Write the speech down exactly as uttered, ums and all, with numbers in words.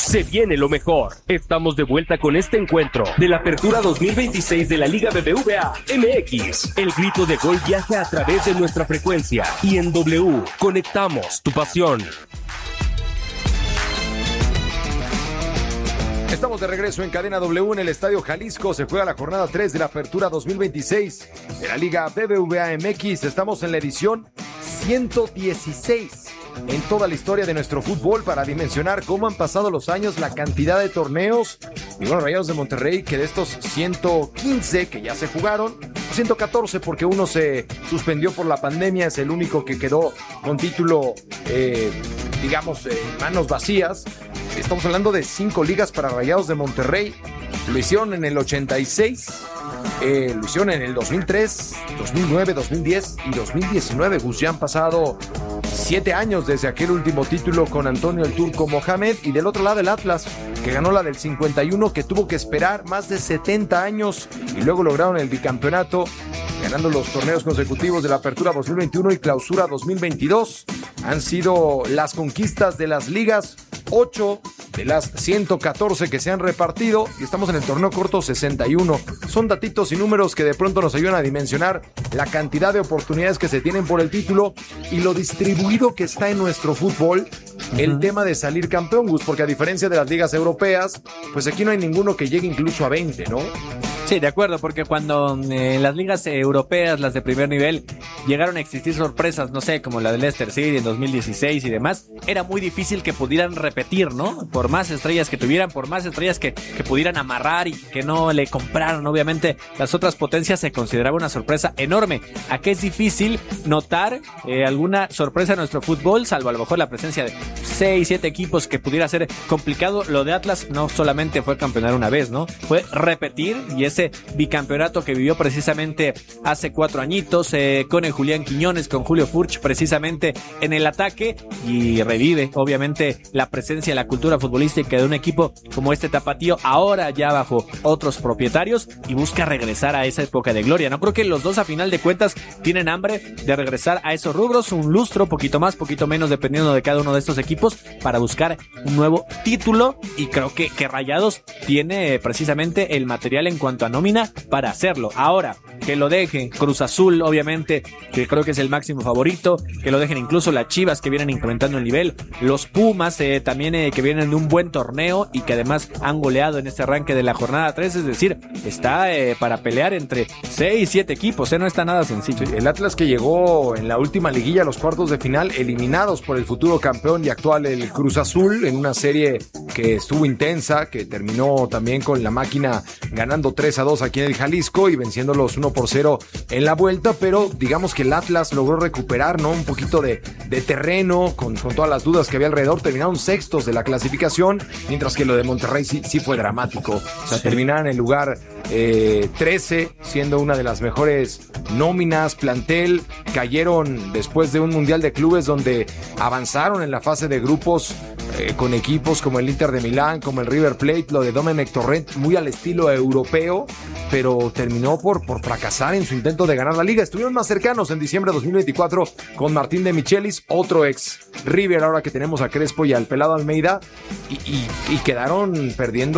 Se viene lo mejor. Estamos de vuelta con este encuentro de la Apertura dos mil veintiséis de la Liga B B V A M X. El grito de gol viaja a través de nuestra frecuencia y en W conectamos tu pasión. Estamos de regreso en Cadena W en el Estadio Jalisco. Se juega la jornada tres de la Apertura dos mil veintiséis de la Liga B B V A M X. Estamos en la edición ciento dieciséis en toda la historia de nuestro fútbol para dimensionar cómo han pasado los años, la cantidad de torneos. Y bueno, Rayados de Monterrey, que de estos ciento quince que ya se jugaron, ciento catorce porque uno se suspendió por la pandemia, es el único que quedó con título, eh, digamos, en eh, manos vacías. Estamos hablando de cinco ligas para Rayados de Monterrey. Lo hicieron en el ochenta y seis, eh, lo hicieron en el dos mil tres, dos mil nueve, dos mil diez y dos mil diecinueve. Gus, ya han pasado siete años desde aquel último título con Antonio el Turco Mohamed. Y del otro lado el Atlas, que ganó la del cincuenta y uno, que tuvo que esperar más de setenta años y luego lograron el bicampeonato, ganando los torneos consecutivos de la Apertura dos mil veintiuno y Clausura dos mil veintidós. Han sido las conquistas de las ligas, ocho de las ciento catorce que se han repartido, y estamos en el torneo corto sesenta y uno. Son datitos y números que de pronto nos ayudan a dimensionar la cantidad de oportunidades que se tienen por el título y lo distribuido que está en nuestro fútbol el uh-huh. tema de salir campeón, Gus, porque a diferencia de las ligas europeas, pues aquí no hay ninguno que llegue incluso a veinte, ¿no? Sí, de acuerdo, porque cuando en eh, las ligas europeas, las de primer nivel, llegaron a existir sorpresas, no sé, como la del Leicester City en dos mil dieciséis y demás, era muy difícil que pudieran repetir, ¿no? Por más estrellas que tuvieran, por más estrellas que, que pudieran amarrar y que no le compraron, obviamente, las otras potencias, se consideraba una sorpresa enorme. Aquí es difícil notar eh, alguna sorpresa en nuestro fútbol, salvo a lo mejor la presencia de seis, siete equipos, que pudiera ser complicado. Lo de Atlas no solamente fue campeonar una vez, ¿no? Fue repetir, y ese bicampeonato que vivió precisamente hace cuatro añitos eh, con el Julián Quiñones, con Julio Furch precisamente en el ataque, y revive obviamente la presencia, la cultura futbolística de un equipo como este tapatío, ahora ya bajo otros propietarios, y busca regresar a esa época de gloria. No creo que los dos a final de cuentas tienen hambre de regresar a esos rubros, un lustro, poquito más, poquito menos, dependiendo de cada uno de estos equipos, para buscar un nuevo título, y creo que, que Rayados tiene precisamente el material en cuanto a nómina para hacerlo. Ahora, que lo dejen Cruz Azul, obviamente, que creo que es el máximo favorito, que lo dejen incluso las Chivas, que vienen incrementando el nivel, los Pumas eh, también eh, que vienen de un buen torneo y que además han goleado en este arranque de la jornada tres, es decir, está eh, para pelear entre seis y siete equipos, eh, no está nada sencillo. El Atlas, que llegó en la última liguilla a los cuartos de final, eliminados por el futuro campeón y actual el Cruz Azul, en una serie que estuvo intensa, que terminó también con la máquina ganando tres a dos aquí en el Jalisco y venciéndolos uno por cero en la vuelta, pero digamos que el Atlas logró recuperar, ¿no?, un poquito de, de terreno con, con todas las dudas que había alrededor. Terminaron sextos de la clasificación, mientras que lo de Monterrey sí, sí fue dramático. O sea, sí. Terminaron en el lugar eh, trece, siendo una de las mejores nóminas, plantel. Cayeron después de un Mundial de Clubes donde avanzaron en la fase de grupos eh, con equipos como el Inter de Milán, como el River Plate. Lo de Domenech Torrent muy al estilo europeo, pero terminó por, por fracasar en su intento de ganar la liga. Estuvieron más cercanos en diciembre de dos mil veinticuatro con Martín de Michelis, otro ex River, ahora que tenemos a Crespo y al Pelado Almeida, y, y, y quedaron perdiendo